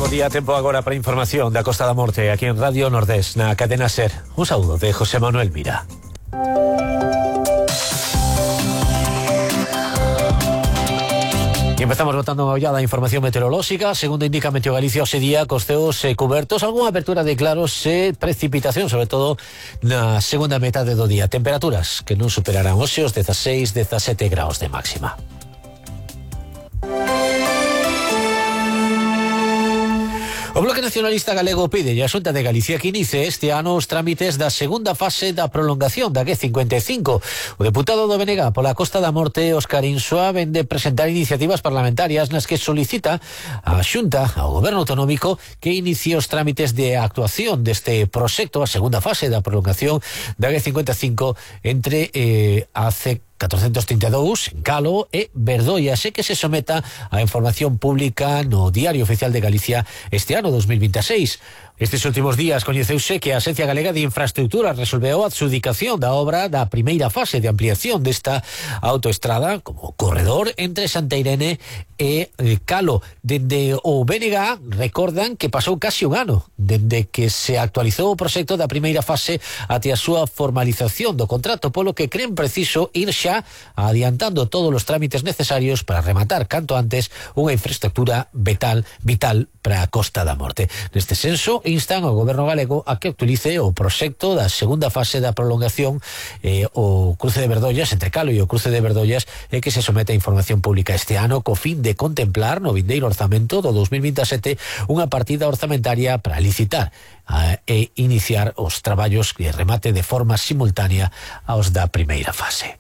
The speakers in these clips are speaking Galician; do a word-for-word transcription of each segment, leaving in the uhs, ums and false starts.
Bo día, tempo agora para información da Costa da Morte aquí en Radio Nordés, na cadena SER. Un saúdo de José Manuel Mira. E empezamos botando unha ollada a información meteorolóxica. Segundo indica Meteo Galicia, hoxe día cos ceos eh, cubertos, algunha apertura de claros e precipitación, sobre todo na segunda metade do día. Temperaturas que non superarán hoxe os dezaseis, dezasete graus de máxima. O Bloque Nacionalista Galego pide a Xunta de Galicia que inicie este ano os trámites da segunda fase da prolongación da G cincuenta e cinco. O deputado do B N G pola Costa da Morte, Óscar Insua, vende presentar iniciativas parlamentarias nas que solicita a Xunta, ao Goberno Autonómico, que inicie os trámites de actuación deste proxecto, a segunda fase da prolongación da G cincuenta e cinco entre eh, a C catorcentos trinta e dous, Calo e Verdoia, e que se someta a información pública no Diario Oficial de Galicia este ano dos mil veintiséis. Estes últimos días coñeceuse que a Axencia Galega de Infraestructuras resolveu a adxudicación da obra da primeira fase de ampliación desta autoestrada como corredor entre Santa Irene e Calo. Dende o B N G recordan que pasou casi un ano dende que se actualizou o proxecto da primeira fase até a súa formalización do contrato, polo que creen preciso ir xa adiantando todos os trámites necesarios para rematar canto antes unha infraestructura vital, vital para a Costa da Morte. Neste senso, instan ao Goberno galego a que actualice o proxecto da segunda fase da prolongación eh, o cruce de Verdollas, entre Calo e o cruce de Verdollas, e que se someta a información pública este ano co fin de contemplar no vindeiro orzamento do dos mil veintisiete unha partida orzamentaria para licitar a, e iniciar os traballos que remate de forma simultánea aos da primeira fase.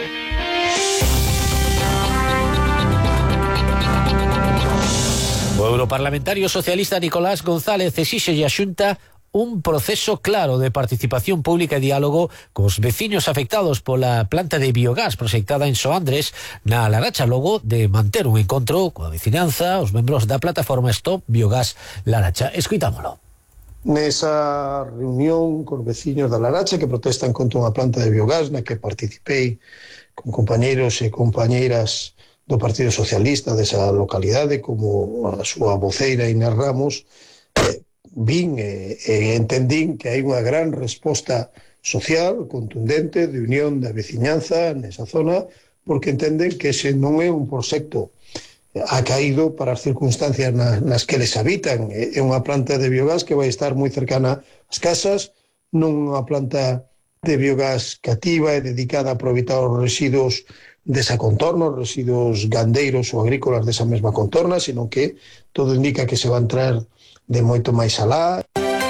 O europarlamentario socialista Nicolás González exixe a Xunta un proceso claro de participación pública e diálogo cos veciños afectados pola planta de biogás proxectada en Soandres na Laracha, logo de manter un encontro coa vecinanza, os membros da plataforma Stop Biogás Laracha. Escoitámolo. Nesa reunión cos veciños da Laracha que protestan contra unha planta de biogás na que participei con compañeiros e compañeiras do Partido Socialista desa localidade, como a súa voceira Inés Ramos, eh, vin e, e entendín que hai unha gran resposta social, contundente, de unión da veciñanza nesa zona, porque entenden que ese non é un proxecto acaído para as circunstancias nas, nas que les habitan. É unha planta de biogás que vai estar moi cercana ás casas, non unha planta de biogás cativa e dedicada a aproveitar os residuos desa contorna, os residuos gandeiros ou agrícolas desa mesma contorna, sino que todo indica que se van traer de moito máis alá.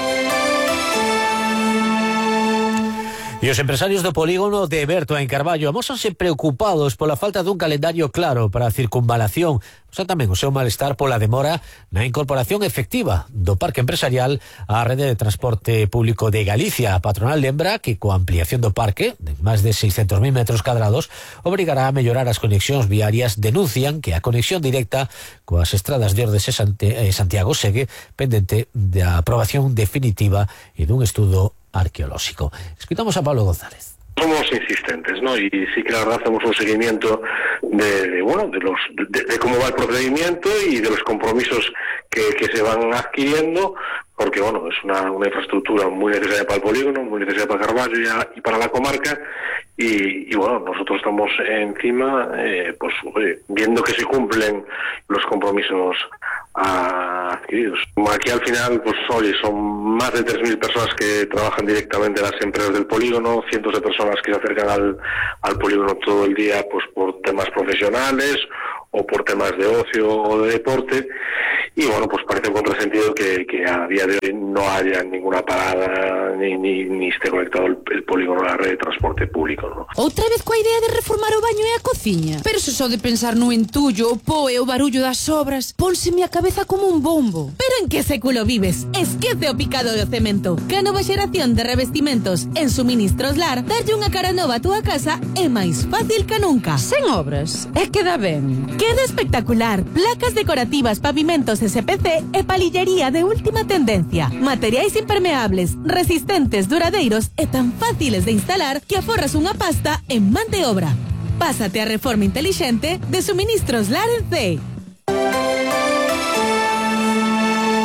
E os empresarios do polígono de Berto en Carballo amósanse preocupados pola falta dun calendario claro para a circunvalación, xa tamén o seu malestar pola demora na incorporación efectiva do parque empresarial á rede de transporte público de Galicia. A patronal lembra que coa ampliación do parque, de máis de seiscentos mil metros cadrados, obrigará a mellorar as conexións viarias. Denuncian que a conexión directa coas estradas de Ordes e Santiago segue pendente da aprobación definitiva e dun estudo arqueológico. Escuchamos a Pablo González. Somos insistentes, ¿no? Y sí que la verdad hacemos un seguimiento de, de bueno, de los de, de cómo va el procedimiento y de los compromisos que, que se van adquiriendo, porque bueno, es una, una infraestructura muy necesaria para el polígono, muy necesaria para Carballo y, a, y para la comarca, y, y bueno, nosotros estamos encima, eh, pues oye, viendo que se cumplen los compromisos adquiridos. Aquí al final, pues oye, son más de tres mil personas que trabajan directamente en las empresas del polígono, cientos de personas que se acercan al, al polígono todo el día, pues por temas profesionales o por temas de ocio o de deporte, y bueno, pues parece un contrasentido que, que a día de hoy no haya ninguna parada ni, ni, ni esté conectado el, el polígono a la red de transporte público, ¿no? Outra vez coa idea de reformar o baño e a cociña. Pero se só de pensar no entullo, o po e o barullo das obras, pónseme a cabeza como un bombo. Pero en que século vives? Esquece o picado do cemento. Que a nova xeración de revestimentos en Suministros Lar darlle unha cara nova a túa casa é máis fácil que nunca. Sen obras, é que dá ben. Queda espectacular. Placas decorativas, pavimentos S P C e palillería de última tendencia. Materiais impermeables, resistentes, duradeiros e tan fáciles de instalar que aforras unha pasta en man de obra. Pásate a reforma inteligente de Suministros Lar en C.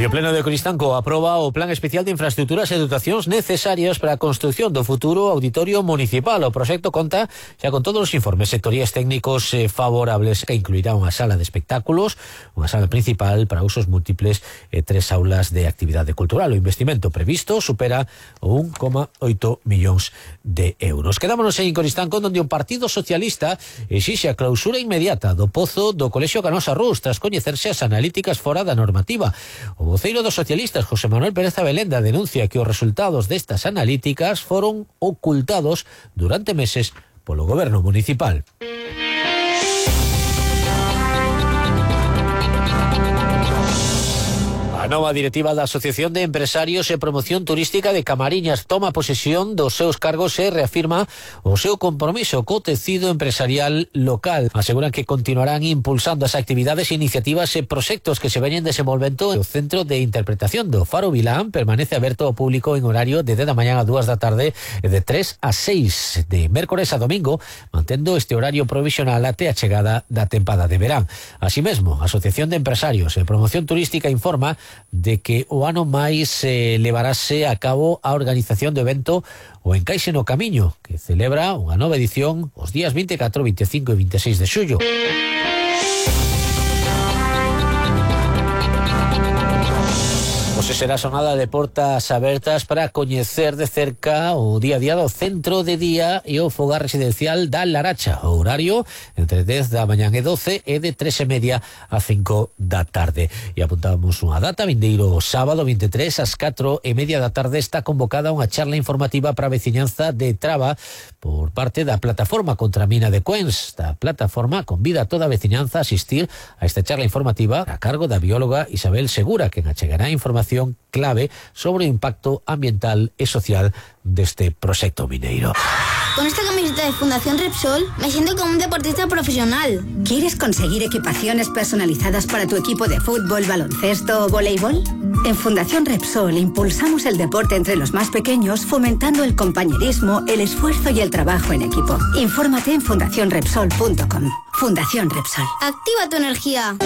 E o Pleno de Coristanco aproba o Plan Especial de Infraestructuras e dotacións necesarias para a construción do futuro auditorio municipal. O proxecto conta xa con todos os informes sectoriais técnicos eh, favorables, que incluirá unha sala de espectáculos, unha sala principal para usos múltiples e tres aulas de actividade cultural. O investimento previsto supera o un coma oito millóns de euros. Quedámonos en Coristanco, onde o Partido Socialista exixe a clausura inmediata do pozo do Colexio Canosa Rus tras coñecerse as analíticas fora da normativa. O voceiro dos socialistas, José Manuel Pérez Abelenda, denuncia que os resultados destas analíticas foron ocultados durante meses polo goberno municipal. A nova directiva da Asociación de Empresarios e Promoción Turística de Camariñas toma posesión dos seus cargos e reafirma o seu compromiso co tecido empresarial local. Aseguran que continuarán impulsando as actividades, iniciativas e proxectos que se veñen desenvolvendo. O Centro de Interpretación do Faro Vilán permanece aberto ao público en horario de dez da mañá a dúas da tarde e de tres a seis de mércores a domingo, mantendo este horario provisional até a chegada da tempada de verán. Así mesmo, a Asociación de Empresarios e Promoción Turística informa de que o ano máis eh, levarase a cabo a organización do evento O Encaixe no Camiño, que celebra unha nova edición os días vinte e catro, vinte e cinco e vinte e seis de xullo. Hoxe será xornada de portas abertas para coñecer de cerca o día a día do Centro de Día e o Fogar Residencial da Laracha. O horario entre dez da mañán e doce e de tres e media a cinco da tarde. E apuntábamos unha data, vindeiro sábado vinte e tres ás catro e media da tarde está convocada unha charla informativa para a veciñanza de Traba por parte da Plataforma contra a Mina de Cuens. Da plataforma convida a toda a veciñanza a asistir a esta charla informativa a cargo da bióloga Isabel Segura, que achegará información clave sobre o impacto ambiental e social deste proxecto mineiro. Con esta camiseta de Fundación Repsol me siento como un deportista profesional. ¿Quieres conseguir equipaciones personalizadas para tu equipo de fútbol, baloncesto o voleibol? En Fundación Repsol impulsamos el deporte entre los más pequeños, fomentando el compañerismo, el esfuerzo y el trabajo en equipo. Infórmate en fundación repsol punto com. Fundación Repsol. Activa tu energía.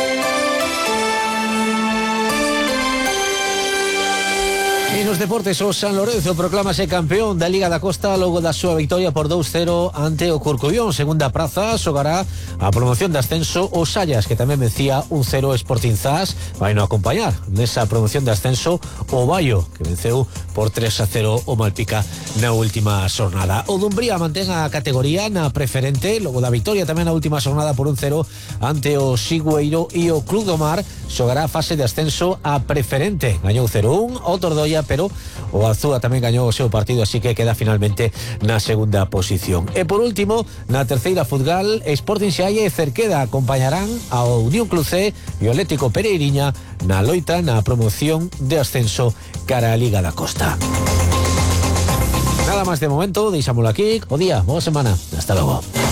E nos deportes, o San Lorenzo proclámase campeón da Liga da Costa logo da súa victoria por dous cero ante o Corcubión. Segunda praza xogará a promoción de ascenso o Sallas, que tamén vencía un cero Sporting Zas. Vai no acompañar nesa promoción de ascenso o Baio, que venceu por tres a cero o Malpica na última xornada. O Dumbría mantén a categoría na preferente logo da victoria tamén na última xornada por un cero ante o Sigüeiro, e o Club do Mar xogará a fase de ascenso a preferente. Gañou cero un o Tordoia, pero o Azúa tamén gañou o seu partido, así que queda finalmente na segunda posición. E por último, na terceira futgal, Sporting Xalle e Cerqueda acompañarán ao Unión Club C e o Atlético Pereiriña na loita na promoción de ascenso cara a Liga da Costa. Nada máis de momento, deixámoslo aquí. O día, boa semana. Hasta logo.